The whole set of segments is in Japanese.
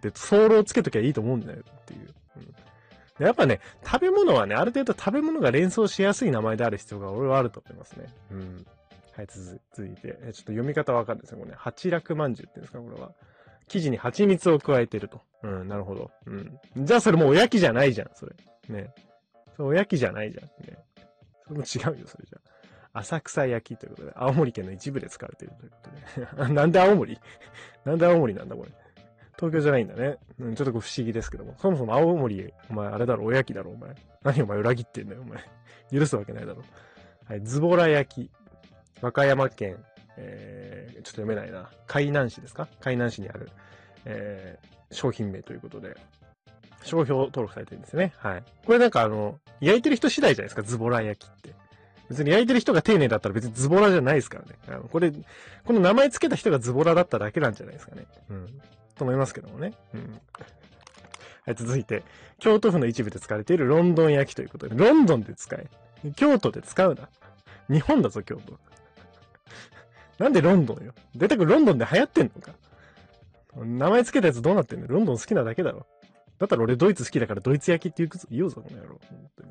ってソールをつけときゃいいと思うんだよっていう。やっぱね、食べ物はね、ある程度食べ物が連想しやすい名前である必要が俺はあると思いますね。はい、続いて、ちょっと読み方わかんないですよ。これね、八楽まんじゅうって言うんですか、これは。生地に蜂蜜を加えてると。なるほど。じゃあそれもうおやきじゃないじゃん、それ。ね。それおやきじゃないじゃん。ね。それも違うよ、それじゃ。浅草焼きということで、青森県の一部で使われているということで。なんで青森なんで青森なんだ、これ。東京じゃないんだね。ちょっと不思議ですけども。そもそも青森、お前、あれだろ、おやきだろ、お前。何お前裏切ってんだよ、お前。許すわけないだろ。はい、ズボラ焼き。和歌山県、ちょっと読めないな。海南市ですか？海南市にある、商品名ということで、商標登録されてるんですよね。はい。これなんか焼いてる人次第じゃないですか、ズボラ焼きって。別に焼いてる人が丁寧だったら別にズボラじゃないですからね。この名前つけた人がズボラだっただけなんじゃないですかね。と思いますけどもね。はい、続いて、京都府の一部で使われているロンドン焼きということで、ロンドンで使え。京都で使うな。日本だぞ、京都。なんでロンドンよ。出てくるロンドンで流行ってんのか。名前つけたやつどうなってんの？ロンドン好きなだけだろ。だったら俺ドイツ好きだからドイツ焼きって言うぞ、この野郎。本当に。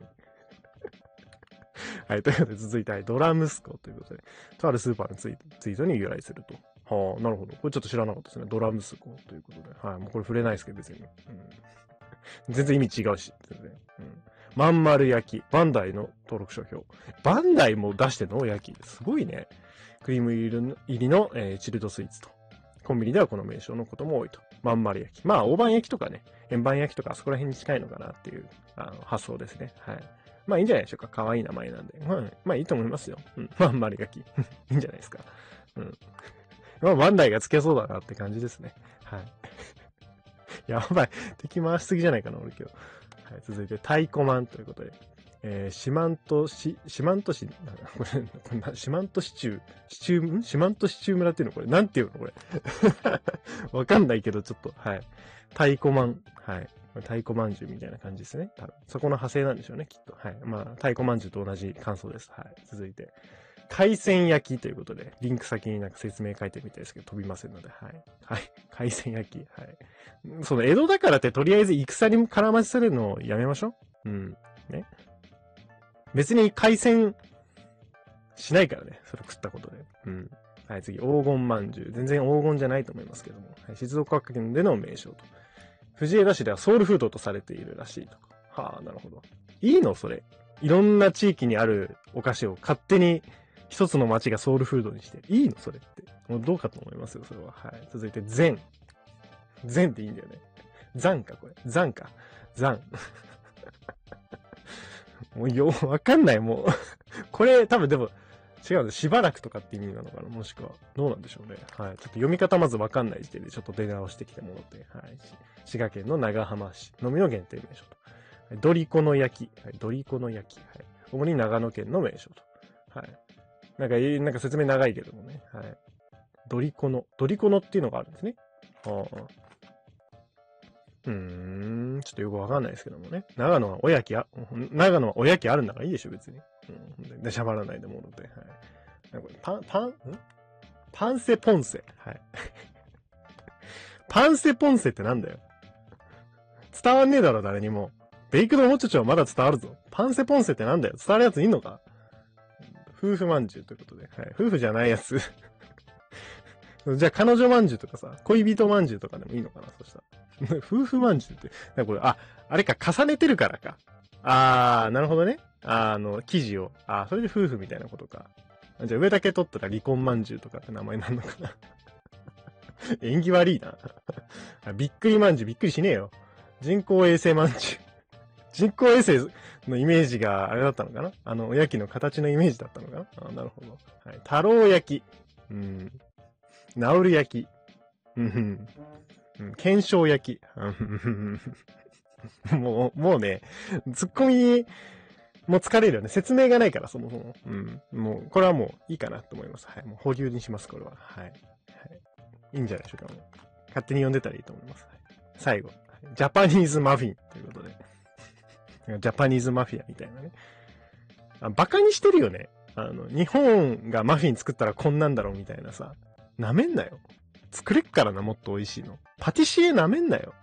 はい、ということで続いて、ドラ息子ということで、とあるスーパーのツイートに由来すると。はあ、なるほど。これちょっと知らなかったですね。ドラ息子ということで。はい、もうこれ触れないですけど、別に。全然意味違うし、全然。まん丸焼き。バンダイの登録商標。バンダイも出してんの焼き。すごいね。クリーム入りの、チルドスイーツと。コンビニではこの名称のことも多いと。まん丸焼き。まあ、大判焼きとかね、円盤焼きとか、あそこら辺に近いのかなっていう、発想ですね。はい。まあ、いいんじゃないでしょうか。可愛い名前なんで。まあ、いいと思いますよ。まん丸焼き。いいんじゃないですか。まあ、バンダイがつけそうだなって感じですね。はい。やばい。敵回しすぎじゃないかな、俺今日。はい、続いて、太鼓マンということで。四万十市、四万十市中村っていうのこれ、なんていうのこれ。わかんないけど、ちょっと、はい。太鼓マン。はい。太鼓まんじゅうみたいな感じですね。多分。そこの派生なんでしょうね、きっと。はい。まあ、太鼓まんじゅうと同じ感想です。はい。続いて。海鮮焼きということで、リンク先になんか説明書いてるみたいですけど、飛びませんので、はい。はい。海鮮焼き。はい。その江戸だからってとりあえず戦に絡ませるのをやめましょう。ね。別に海鮮しないからね。それ食ったことで。はい、次、黄金まんじゅう。全然黄金じゃないと思いますけども。はい、静岡県での名称と。藤枝市ではソウルフードとされているらしいとか。はあ、なるほど。いいのそれ。いろんな地域にあるお菓子を勝手に一つの町がソウルフードにして。いいのそれって。もうどうかと思いますよ、それは。はい。続いて、善。善っていいんだよね。残か、これ。残か。残。もうわかんない、もう。これ、多分でも、違うの。しばらくとかって意味なのかなもしくは。どうなんでしょうね。はい。ちょっと読み方まずわかんない時点で、ちょっと出直してきたもので、はい。滋賀県の長浜市のみの限定名称と。はい、ドリコの焼き。はい。ドリコの焼き。はい。主に長野県の名称と。はい。なんか説明長いけどもね。はい。ドリコノっていうのがあるんですね。ちょっとよくわかんないですけどもね。長野はおやきあるんだからいいでしょ、別に。でしゃばらないでもので。はい。パンセポンセ。はい。パンセポンセってなんだよ。伝わんねえだろ、誰にも。ベイクドモチョチョはまだ伝わるぞ。パンセポンセってなんだよ。伝わるやついんのか？夫婦まんじゅうということで。はい。夫婦じゃないやつ。じゃあ彼女まんじゅうとかさ、恋人まんじゅうとかでもいいのかな、そしたら。夫婦まんじゅうって、これ、あれか、重ねてるからか。なるほどね。生地を。それで夫婦みたいなことか。じゃあ上だけ取ったら離婚まんじゅうとかって名前になるのかな。縁起悪いな。びっくりまんじゅう、びっくりしねえよ。人工衛星まんじゅう。人工衛星のイメージがあれだったのかな？おやきの形のイメージだったのかな？なるほど。はい。太郎焼き。ナウル焼き。検証焼き。もうね、ツッコミも疲れるよね。説明がないから、そもそも。もう、これはもういいかなと思います。はい。もう保留にします、これは。はい。いいんじゃないでしょうか。もう勝手に読んでたらいいと思います。はい、最後。ジャパニーズマフィンということで。ジャパニーズマフィアみたいなね。バカにしてるよね。日本がマフィン作ったらこんなんだろうみたいなさ。舐めんなよ。作れっからな、もっと美味しいの。パティシエ舐めんなよ。